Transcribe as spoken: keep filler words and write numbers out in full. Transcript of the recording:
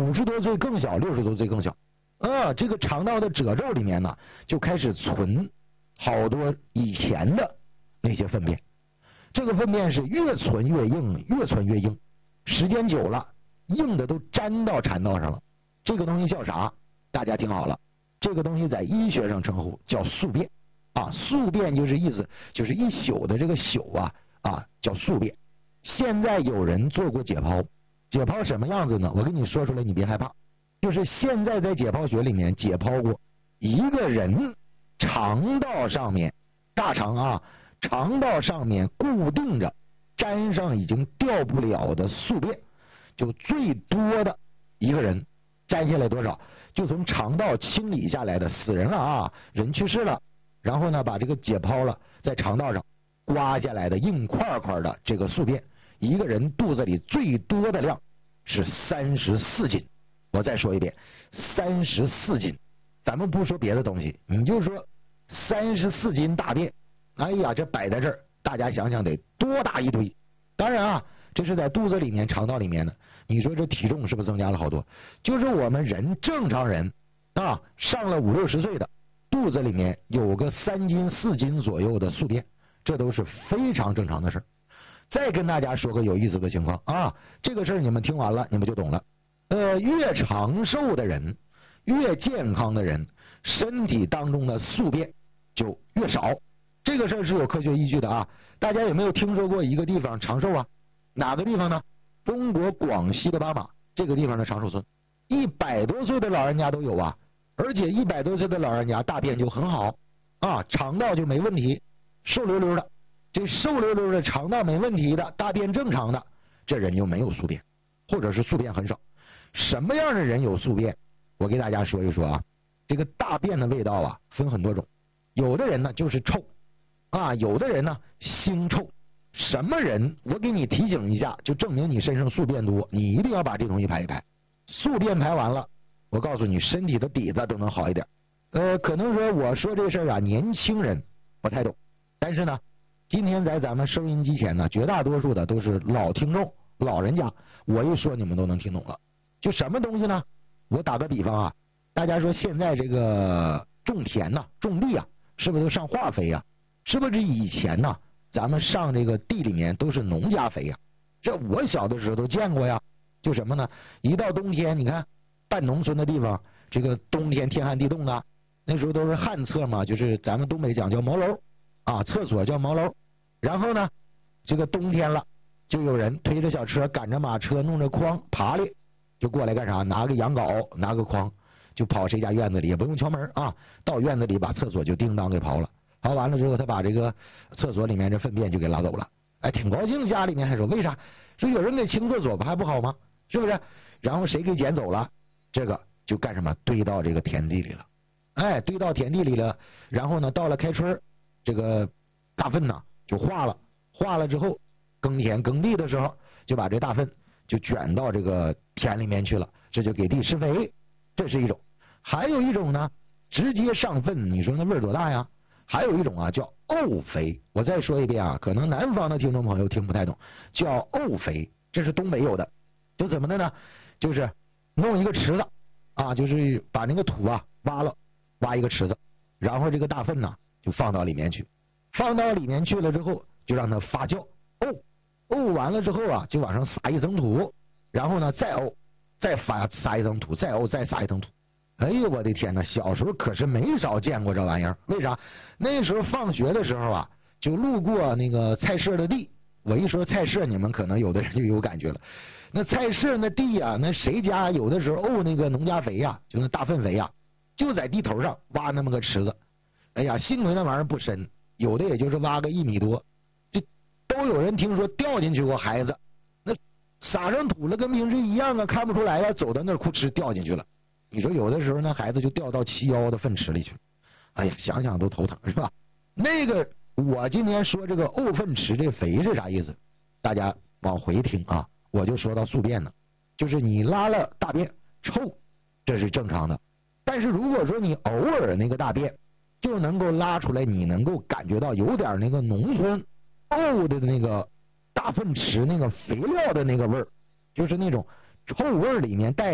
五十多岁更小，六十多岁更小。啊，这个肠道的褶皱里面呢，就开始存好多以前的那些粪便。这个粪便是越存越硬，越存越硬，时间久了，硬的都粘到肠道上了。这个东西叫啥？大家听好了，这个东西在医学上称呼叫宿便啊。宿便就是意思就是一宿的这个宿啊啊叫宿便。现在有人做过解剖，解剖什么样子呢？我跟你说出来，你别害怕。就是现在在解剖学里面解剖过一个人肠道上面，大肠啊，肠道上面固定着粘上已经掉不了的宿便，就最多的一个人粘下来多少，就从肠道清理下来的死人了啊，人去世了，然后呢把这个解剖了，在肠道上刮下来的硬块块的这个宿便，一个人肚子里最多的量是三十四斤。我再说一遍，三十四斤。咱们不说别的东西，你就说三十四斤大便，哎呀，这摆在这儿，大家想想得多大一堆。当然啊，这是在肚子里面、肠道里面的。你说这体重是不是增加了好多？就是我们人正常人啊，上了五六十岁的，肚子里面有个三斤四斤左右的宿便，这都是非常正常的事。再跟大家说个有意思的情况啊，这个事儿你们听完了，你们就懂了。呃，越长寿的人，越健康的人，身体当中的宿便就越少。这个事儿是有科学依据的啊。大家有没有听说过一个地方长寿啊？哪个地方呢？中国广西的巴马这个地方的长寿村，一百多岁的老人家都有啊。而且一百多岁的老人家大便就很好啊，肠道就没问题，瘦溜溜的。这瘦溜溜的肠道没问题的，大便正常的，这人就没有宿便，或者是宿便很少。什么样的人有宿便？我给大家说一说啊。这个大便的味道啊分很多种，有的人呢就是臭啊，有的人呢腥臭。什么人？我给你提醒一下，就证明你身上宿便多，你一定要把这东西排一排。宿便排完了，我告诉你，身体的底子都能好一点。呃，可能说我说这事儿啊，年轻人不太懂，但是呢，今天在咱们收音机前呢，绝大多数的都是老听众、老人家，我一说你们都能听懂了。就什么东西呢？我打个比方啊，大家说现在这个种田呐、啊、种地啊，是不是都上化肥啊？是不是以前呢、啊，咱们上这个地里面都是农家肥呀、啊？这我小的时候都见过呀。就什么呢？一到冬天，你看半农村的地方，这个冬天天寒地冻的，那时候都是旱厕嘛，就是咱们东北讲叫茅楼啊，厕所叫茅楼。然后呢，这个冬天了，就有人推着小车，赶着马车，弄着筐爬犁。就过来干啥？拿个羊镐，拿个筐，就跑谁家院子里，也不用敲门啊，到院子里把厕所就叮当给刨了。刨完了之后，他把这个厕所里面这粪便就给拉走了。哎，挺高兴，家里面还说为啥？说有人给清厕所不还不好吗？是不是？然后谁给捡走了？这个就干什么？堆到这个田地里了。哎，堆到田地里了。然后呢，到了开春，这个大粪呢就化了，化了之后，耕田耕地的时候，就把这大粪就卷到这个田里面去了，这就给地施肥，这是一种。还有一种呢，直接上粪，你说那味儿多大呀？还有一种啊，叫沤肥。我再说一遍啊，可能南方的听众朋友听不太懂，叫沤肥，这是东北有的。就怎么的呢？就是弄一个池子啊，就是把那个土啊挖了，挖一个池子，然后这个大粪呢就放到里面去，放到里面去了之后，就让它发酵，沤。沤完了之后啊，就往上撒一层土，然后呢再沤，再发撒一层土，再沤，再撒一层土。哎呦我的天哪！小时候可是没少见过这玩意儿。为啥？那时候放学的时候啊，就路过那个菜社的地。我一说菜社，你们可能有的人就有感觉了。那菜社那地啊，那谁家有的时候沤那个农家肥呀、啊，就那大粪肥呀、啊，就在地头上挖那么个池子。哎呀，幸亏那玩意儿不深，有的也就是挖个一米多。都有人听说掉进去过孩子，那撒上土了跟平时一样啊，看不出来呀，走到那儿哭哧掉进去了。你说有的时候那孩子就掉到齐腰的粪池里去了，哎呀，想想都头疼，是吧？那个我今天说这个沤粪池这肥是啥意思？大家往回听啊，我就说到宿便了，就是你拉了大便臭，这是正常的。但是如果说你偶尔那个大便就能够拉出来，你能够感觉到有点那个农村沤的那个大粪池那个肥料的那个味儿，就是那种臭味里面带